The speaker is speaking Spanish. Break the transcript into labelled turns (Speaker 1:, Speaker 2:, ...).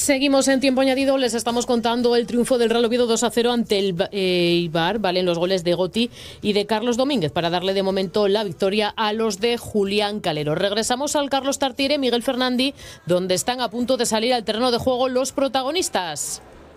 Speaker 1: Seguimos en tiempo añadido, les estamos contando el triunfo del Real Oviedo 2-0 ante el Eibar, valen los goles de Goti y de Carlos Domínguez para darle de momento la victoria a los de Julián Calero. Regresamos al Carlos Tartiere, Miguel Fernandi, donde están a punto de salir al terreno de juego los protagonistas.